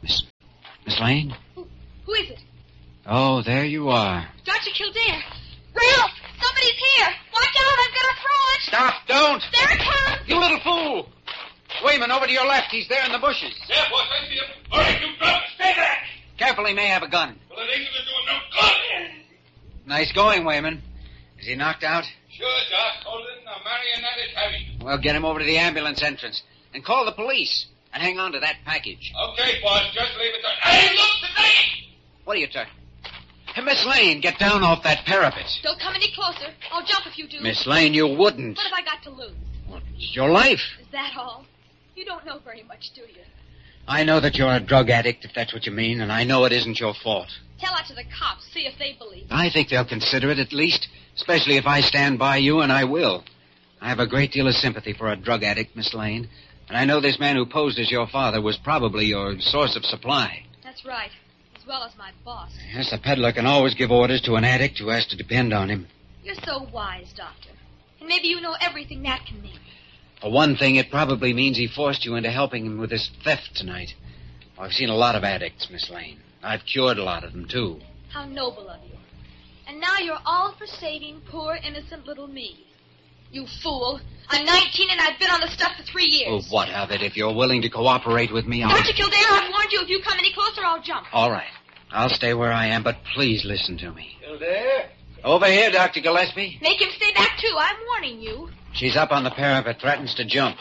Miss Lane? Who is it? Oh, there you are. Dr. Kildare. Ralph, somebody's here. Watch out, I'm going to throw it. Stop, don't. There it comes. You little fool. Wayman, over to your left. He's there in the bushes. Yeah, boss, I see him. All right, you drop. Stay back. Careful, he may have a gun. Well, it ain't going to do him no good. Nice going, Wayman. Is he knocked out? Sure, Doc. Hold it. Now, Marionette is heavy. Well, get him over to the ambulance entrance. And call the police. And hang on to that package. Okay, boss. Just leave it there. Hey, look, today! What are you, Hey, Miss Lane, get down off that parapet. Don't come any closer. I'll jump if you do. Miss Lane, you wouldn't. What have I got to lose? Well, it's your life. Is that all? You don't know very much, do you? I know that you're a drug addict, if that's what you mean, and I know it isn't your fault. Tell that to the cops. See if they believe it. I think they'll consider it at least, especially if I stand by you, and I will. I have a great deal of sympathy for a drug addict, Miss Lane, and I know this man who posed as your father was probably your source of supply. That's right, as well as my boss. Yes, a peddler can always give orders to an addict who has to depend on him. You're so wise, Doctor. And maybe you know everything that can mean. For one thing, it probably means he forced you into helping him with his theft tonight. Oh, I've seen a lot of addicts, Miss Lane. I've cured a lot of them, too. How noble of you. And now you're all for saving poor, innocent little me. You fool. I'm 19 and I've been on the stuff for 3 years. Oh, what of it? If you're willing to cooperate with me, I'll... Dr. Kildare, I've warned you. If you come any closer, I'll jump. All right. I'll stay where I am, but please listen to me. Kildare? Over here, Dr. Gillespie. Make him stay back, too. I'm warning you. She's up on the parapet, threatens to jump.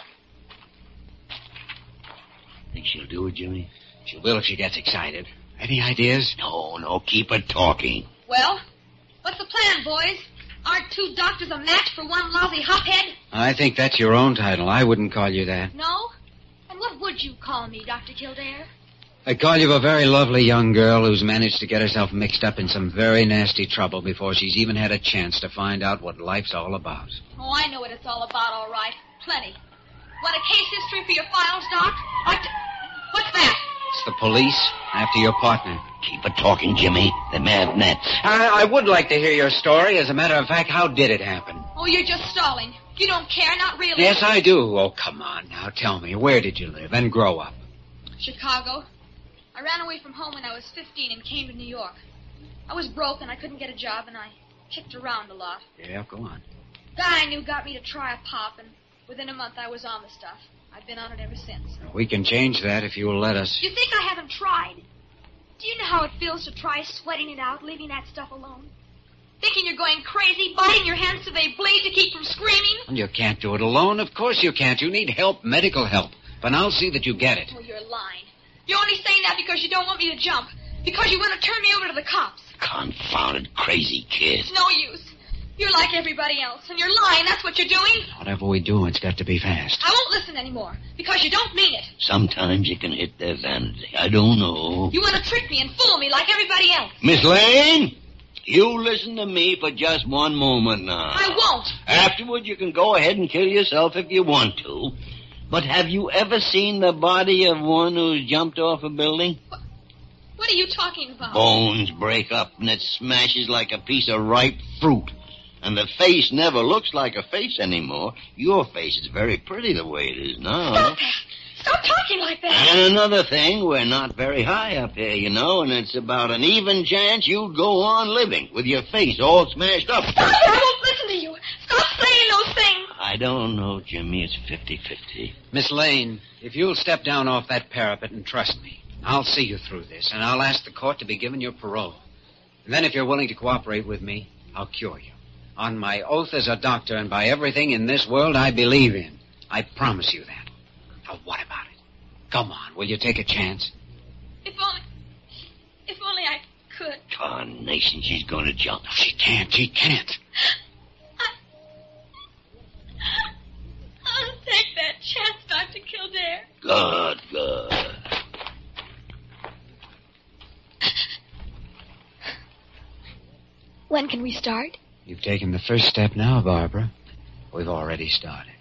Think she'll do it, Jimmy? She will if she gets excited. Any ideas? No, keep her talking. Well, what's the plan, boys? Aren't 2 doctors a match for one lousy hophead? I think that's your own title. I wouldn't call you that. No? And what would you call me, Dr. Kildare? I'd call you a very lovely young girl who's managed to get herself mixed up in some very nasty trouble before she's even had a chance to find out what life's all about. Oh, I know what it's all about, all right. Plenty. Want a case history for your files, Doc? What's that? It's the police after your partner. Keep her talking, Jimmy. The marionettes. I would like to hear your story. As a matter of fact, how did it happen? Oh, you're just stalling. You don't care, not really. Yes, I do. Oh, come on now. Tell me, where did you live and grow up? Chicago. I ran away from home when I was 15 and came to New York. I was broke and I couldn't get a job and I kicked around a lot. Yeah, go on. Guy I knew got me to try a pop and within a month I was on the stuff. I've been on it ever since. We can change that if you will let us. You think I haven't tried? Do you know how it feels to try sweating it out, leaving that stuff alone? Thinking you're going crazy, biting your hands so they bleed to keep from screaming? Well, you can't do it alone. Of course you can't. You need help, medical help. But I'll see that you get it. Oh, you're lying. You're only saying that because you don't want me to jump. Because you want to turn me over to the cops. Confounded crazy kid. It's no use. You're like everybody else, and you're lying. That's what you're doing. Whatever we do, it's got to be fast. I won't listen anymore, because you don't mean it. Sometimes you can hit their vanity. I don't know. You want to trick me and fool me like everybody else. Miss Lane, you listen to me for just one moment now. I won't. Afterward, you can go ahead and kill yourself if you want to. But have you ever seen the body of one who's jumped off a building? What are you talking about? Bones break up and it smashes like a piece of ripe fruit. And the face never looks like a face anymore. Your face is very pretty the way it is now. Stop that. Stop talking like that. And another thing, we're not very high up here, you know, and it's about an even chance you'd go on living with your face all smashed up. Stop it. I won't listen to you. Stop saying those things. I don't know, Jimmy. It's 50-50. Miss Lane, if you'll step down off that parapet and trust me, I'll see you through this, and I'll ask the court to be given your parole. And then if you're willing to cooperate with me, I'll cure you. On my oath as a doctor and by everything in this world I believe in. I promise you that. Now, what about it? Come on, will you take a chance? If only I could. Tarnation, she's going to jump. No, she can't. I'll take that chance, Dr. Kildare. Good. When can we start? You've taken the first step now, Barbara. We've already started.